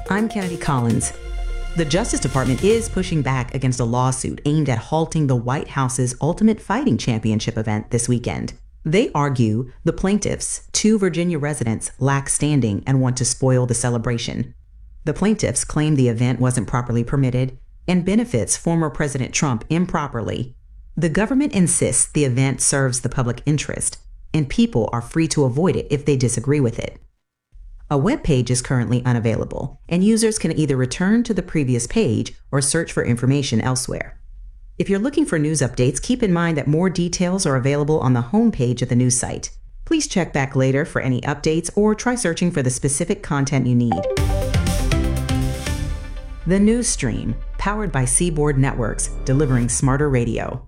I'm Kennedy Collins. The Justice Department is pushing back against a lawsuit aimed at halting the White House's Ultimate Fighting Championship event this weekend. They argue the plaintiffs, 2 Virginia residents, lack standing and want to spoil the celebration. The plaintiffs claim the event wasn't properly permitted and benefits former President Trump improperly. The government insists the event serves the public interest, and people are free to avoid it if they disagree with it. A web page is currently unavailable, and users can either return to the previous page or search for information elsewhere. If you're looking for news updates, keep in mind that more details are available on the homepage of the news site. Please check back later for any updates or try searching for the specific content you need. The News Stream, powered by Seaboard Networks, delivering smarter radio.